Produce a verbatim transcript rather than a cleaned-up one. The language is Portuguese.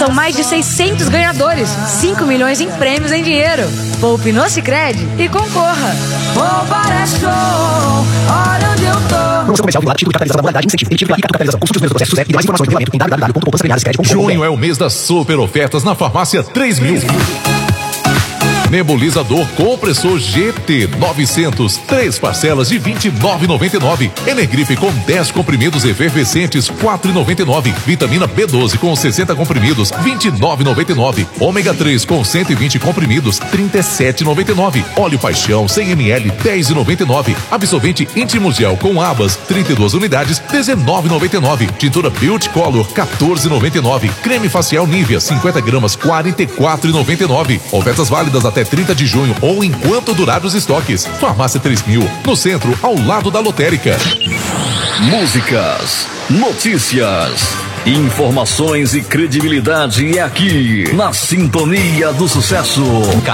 São mais de seiscentos ganhadores, cinco milhões em prêmios em dinheiro. Poupe no Sicredi e concorra. Poupa é show, olha onde eu tô. Promoção comercial vinculada, título de capitalização da modalidade, incentivo, incentivo e capitalização. Consulte os primeiros processos e mais informações no regulamento em w w w ponto poupança premiada sicredi ponto com ponto b r. Junho é o mês das super ofertas na farmácia três mil. Nebulizador compressor G T novecentos, três parcelas de vinte e nove reais e noventa e nove centavos. Energrife com dez comprimidos efervescentes, quatro reais e noventa e nove centavos. Vitamina B doze com sessenta comprimidos, vinte e nove reais e noventa e nove centavos. Ômega três com cento e vinte comprimidos, trinta e sete reais e noventa e nove centavos. Óleo Paixão cem mililitros, dez reais e noventa e nove centavos. Absorvente íntimo gel com abas, trinta e duas unidades, dezenove reais e noventa e nove centavos. Tintura Beauty Color, quatorze reais e noventa e nove centavos. Creme facial Nivea, cinquenta gramas, quarenta e quatro reais e noventa e nove centavos. Ofertas válidas até trinta de junho ou enquanto durar os estoques. Farmácia três mil, no centro, ao lado da lotérica. Músicas, notícias, informações e credibilidade é aqui, na Sintonia do Sucesso.